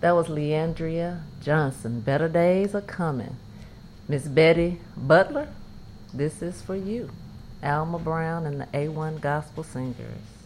That was Leandria Johnson. Better days are coming. Miss Betty Butler, this is for you. Alma Brown and the A1 Gospel Singers.